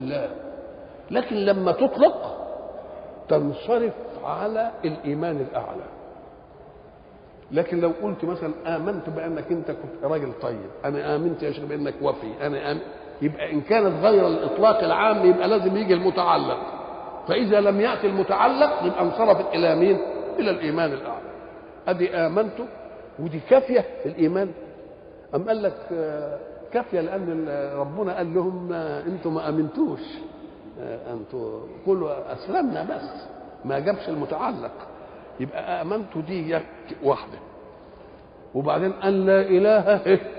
لا، لكن لما تطلق تنصرف على الإيمان الأعلى. لكن لو قلت مثلا آمنت بأنك أنت كنت راجل طيب، أنا آمنت يا شيخ بأنك وفي، أنا آمنت، يبقى إن كانت غير الإطلاق العام يبقى لازم يجي المتعلق، فإذا لم يأتي المتعلق يبقى انصرفت إلى مين؟ إلى الإيمان الأعلى. أدي آمنت ودي كافية الإيمان. أم قال لك كافية لأن ربنا قال لهم أنتم ما آمنتوش، أنتم قولوا أسلمنا بس، ما جابش المتعلق. يبقى آمنت دي واحدة. وبعدين أن لا إله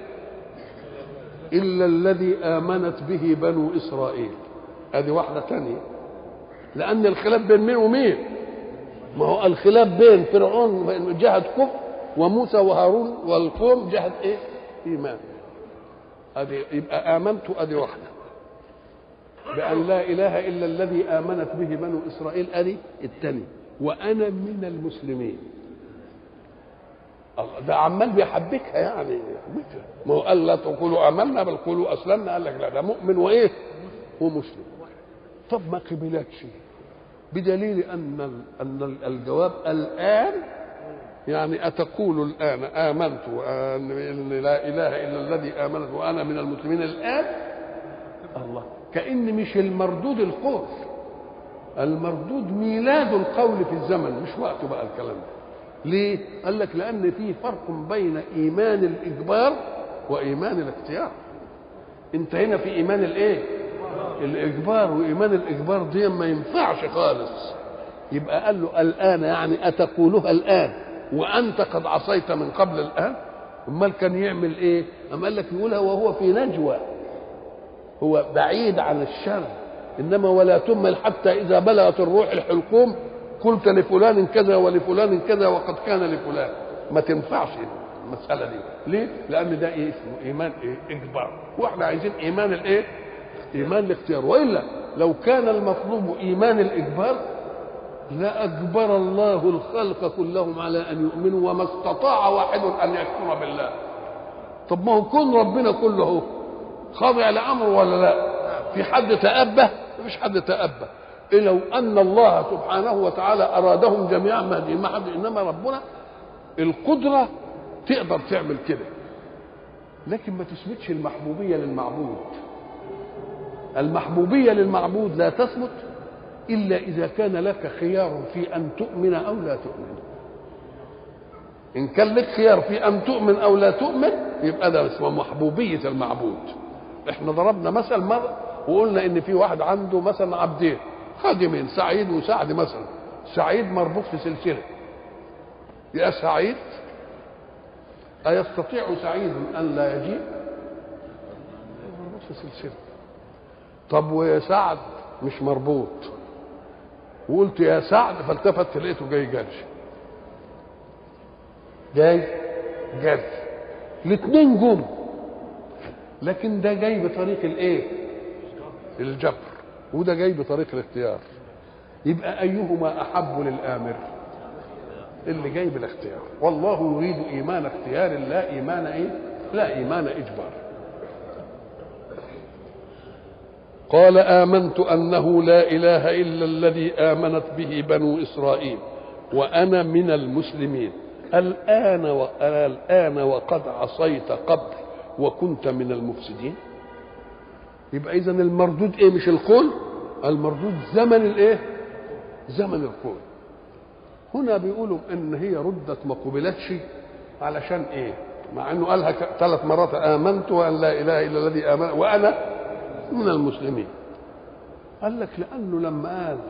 إلا الذي آمنت به بنو إسرائيل، هذه واحدة تانية، لأن الخلاف بين مين ومين؟ ما هو الخلاف بين فرعون جهد كفر وموسى وهارون والقوم جهد إيه؟ إيمان. هذه يبقى آمنت أدي واحدة، بأن لا إله إلا الذي آمنت به بنو إسرائيل أدي الثاني، وأنا من المسلمين. ده عمال بيحبكها يعني، ما هو قال لا تقولوا آمنا بل قولوا أسلمنا، قال لك لا، ده مؤمن وإيه؟ ومسلم. طب ما قبلتش بدليل أن الجواب الآن، يعني أتقول الآن آمنت وأن لا إله إلا الذي آمنت وأنا من المسلمين الآن؟ الله، كأن مش المردود القول، المردود ميلاد القول في الزمن، مش وقته بقى الكلام ده. ليه؟ قال لك لأن في فرق بين إيمان الإجبار وإيمان الاختيار. أنت هنا في إيمان الإيه؟ الإجبار، وإيمان الإجبار دي ما ينفعش خالص. يبقى قال له الآن، يعني أتقولها الآن وأنت قد عصيت من قبل الآن؟ أمال كان يعمل إيه؟ أما قال لك يقولها وهو في نجوى، هو بعيد عن الشر. إنما ولا تمل حتى إذا بلغت الروح الحلقوم قلت لفلان كذا ولفلان كذا وقد كان لفلان. ما تنفعش المسألة دي. ليه؟ لأن ده إيه اسمه؟ إيمان إيه؟ إجبار. وإحنا عايزين إيمان الإيه؟ إيمان الاختيار. وإلا لو كان المطلوب إيمان الإجبار لأجبر الله الخلق كلهم على أن يؤمنوا وما استطاع واحد أن يكفر بالله. طب ما هو كون ربنا كله خاضع لأمره ولا لا؟ في حد تأبه؟ مفيش حد تأبه. إيه لو أن الله سبحانه وتعالى أرادهم جميعا مهديين، ما حد، إنما ربنا القدرة تقدر تعمل كده، لكن ما تثبتش المحبوبية للمعبود. المحبوبية للمعبود لا تثبت إلا إذا كان لك خيار في أن تؤمن أو لا تؤمن. إن كان لك خيار في أن تؤمن أو لا تؤمن يبقى ده اسمه محبوبية المعبود. إحنا ضربنا مثل مرة وقلنا إن في واحد عنده مثلا عبدين خادمين، سعيد وسعد مثلا. سعيد مربوط في سلسلة، يا سعيد أيستطيع سعيد أن لا يجيء؟ مربوط في سلسلة. طب وسعد مش مربوط، وقلت يا سعد فالتفت لقيته جاي جري، الاثنين جم، لكن ده جاي بطريق الايه؟ الجبر، وده جاي بطريق الاختيار. يبقى ايهما احب للامر؟ اللي جاي بالاختيار. والله يريد ايمان اختيار لا ايمان ايه؟ لا ايمان اجبار. قال آمنت أنه لا إله إلا الذي آمنت به بنو إسرائيل وأنا من المسلمين. الآن وقد عصيت قبل وكنت من المفسدين. يبقى إذن المردود إيه؟ مش القول، المردود زمن الإيه؟ زمن القول. هنا بيقولوا إن هي ردت ما قبلتش علشان إيه؟ مع إنه قالها 3 مرات، آمنت وأن لا إله إلا الذي آمن وأنا من المسلمين. قال لك لأنه لما قال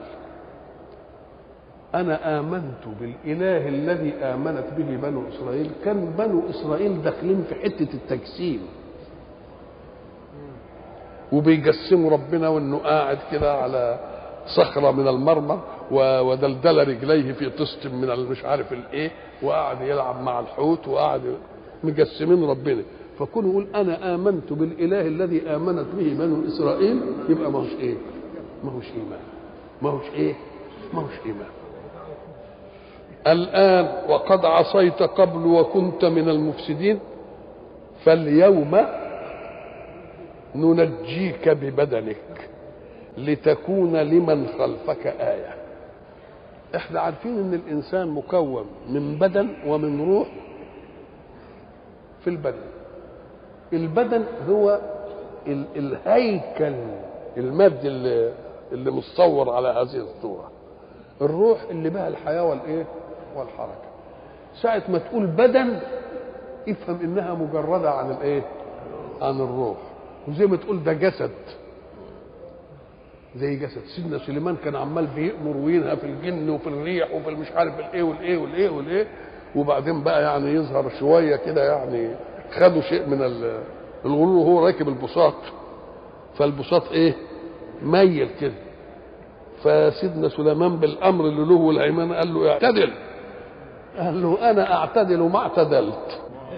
أنا آمنت بالإله الذي آمنت به بنو إسرائيل، كان بنو إسرائيل داخلين في حتة التجسيم وبيجسموا ربنا، وإنه قاعد كده على صخرة من المرمر ودلدل رجليه في طست من مش عارف الإيه، وقاعد يلعب مع الحوت، وقاعد مجسمين ربنا. فكون يقول انا امنت بالاله الذي امنت به بنو اسرائيل يبقى ما هوش ايه؟ ما هوش ايمان. ما هوش ايه؟ ما هوش ايمان. الان وقد عصيت قبل وكنت من المفسدين فاليوم ننجيك ببدنك لتكون لمن خلفك آية. احنا عارفين ان الانسان مكون من بدن ومن روح. في البدن هو الهيكل المادي اللي متصور على هذه الصورة. الروح اللي بها الحياة والحركة. ساعة ما تقول بدن افهم انها مجردة عن عن الروح. وزي ما تقول ده جسد، زي جسد سيدنا سليمان كان عمال بيأمر وينهى في الجن وفي الريح وفي المش عارف والايه وبعدين بقى يعني يظهر شويه كده، يعني خدوا شيء من الغرور وهو راكب البساط، فالبساط ميل كده. فسيدنا سليمان بالامر اللي له والهيمنه قال له اعتدل. قال له انا اعتدل ما اعتدلت.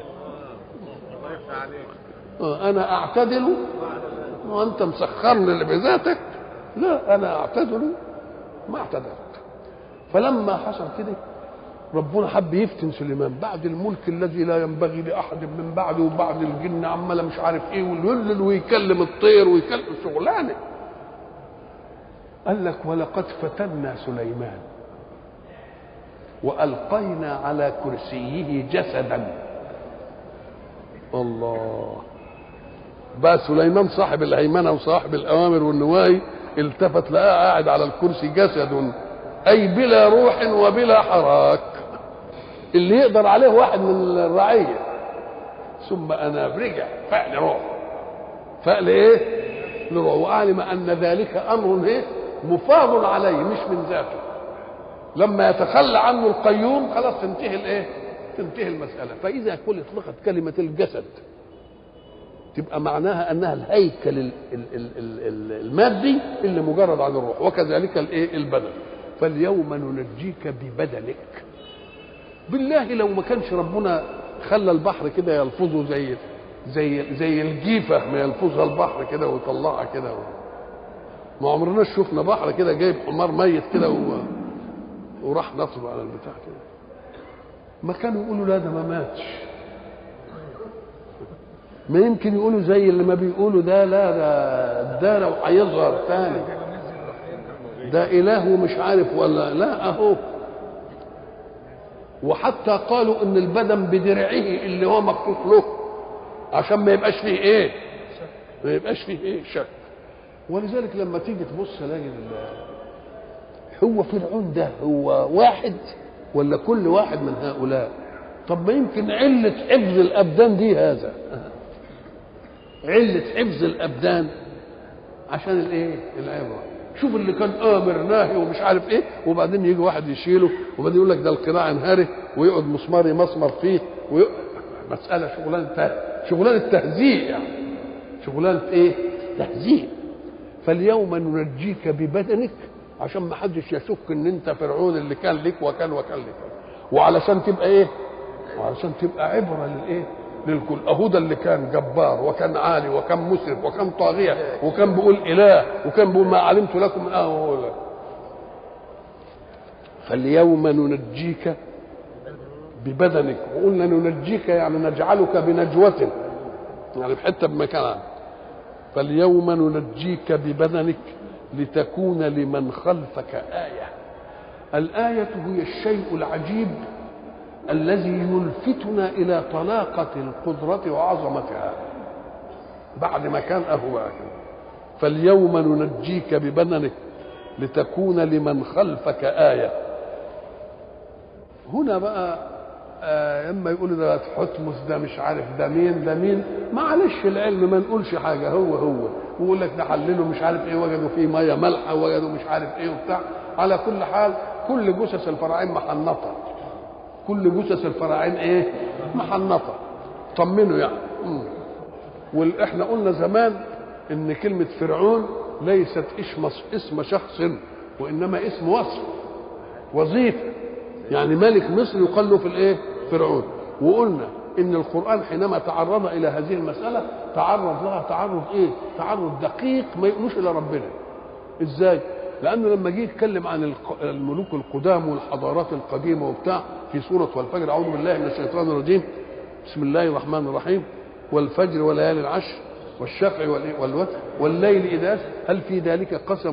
انا اعتدل وانت مسخرني اللي بذاتك. لا انا اعتدل ما اعتدلت. فلما حصل كده ربنا حب يفتن سليمان بعد الملك الذي لا ينبغي لاحد من بعده، وبعد الجن عماله مش عارف ويهلل ويكلم الطير ويكلم شغلانه. قال لك ولقد فتنا سليمان والقينا على كرسيه جسدا. الله بقى سليمان صاحب الهيمنه وصاحب الاوامر والنواهي التفت لقاه قاعد على الكرسي جسد، اي بلا روح وبلا حراك، اللي يقدر عليه واحد من الرعيه. ثم انا رجع فعل روح، فعل لروح، وعلم ان ذلك امر مفاض عليه مش من ذاته. لما يتخلى عنه القيوم خلاص تنتهي المساله. فاذا كل اطلقت كلمه الجسد تبقى معناها انها الهيكل المادي اللي مجرد عن الروح، وكذلك البدن. فاليوم ننجيك ببدنك. بالله لو ما كانش ربنا خلى البحر كده يلفظه زي الجيفه ما يلفظها البحر كده ويطلعها كده، ما عمرنا شفنا بحر كده جايب حمار ميت كده وراح نصب على البتاع كده، ما كانوا يقولوا لا ده ما ماتش. ما يمكن يقولوا زي اللي ما بيقولوا ده لا ده لو هيظهر ثاني ده اله ومش عارف ولا لا اهو. وحتى قالوا ان البدن بدرعه اللي هو مخصوص له عشان ما يبقاش فيه ما يبقاش فيه شك. ولذلك لما تيجي تبص تلاقي هو فرعون ده هو واحد ولا كل واحد من هؤلاء؟ طب ما يمكن علة حفظ الابدان دي هذا، علة حفظ الابدان عشان العبره. شوف اللي كان امر ناهي ومش عارف وبعدين يجي واحد يشيله وبعدين يقول لك ده القناع انهاري ويقعد مسمار يمسمر فيه مساله شغلانه تهزيء، يعني شغلانه تهزيء. فاليوم ننجيك ببدنك عشان ما حدش يشك ان انت فرعون اللي كان لك وكان لك، وعلشان تبقى وعلشان تبقى عبره للكل. اهو ده اللي كان جبار وكان عالي وكان مسرف وكان طاغيه وكان بيقول اله وكان بيقول ما علمت لكم من اهل. فاليوم ننجيك ببدنك، وقلنا ننجيك يعني نجعلك بنجوة، يعني بحته بمكانها. فاليوم ننجيك ببدنك لتكون لمن خلفك آية. الآية هي الشيء العجيب الذي يلفتنا إلى طلاقة القدرة وعظمتها بعد ما كان أهواك. فاليوم ننجيك ببدنك لتكون لمن خلفك آية. هنا بقى اما يقولوا ده حتمس ده مش عارف ده مين معلش العلم ما نقولش حاجه، هو ويقول لك ده حللوا مش عارف وجدوا فيه ميه مالحه وجدوا مش عارف وبتاع. على كل حال كل جثث الفراعين محنطه، كل جثث الفراعين محنطه. طمنوا يعني. واحنا قلنا زمان ان كلمه فرعون ليست اسم شخص وانما اسم وصف وظيفه، يعني ملك مصر يقال له في فرعون. وقلنا ان القران حينما تعرض الى هذه المساله تعرض لها تعرض دقيق ما يقولوش الى ربنا. ازاي؟ لانه لما جه يتكلم عن الملوك القدام والحضارات القديمه وبتاع في سوره والفجر، اعوذ بالله من الشيطان الرجيم، بسم الله الرحمن الرحيم، والفجر وليالي العشر والشفع والوتر والليل إذا هل في ذلك قسم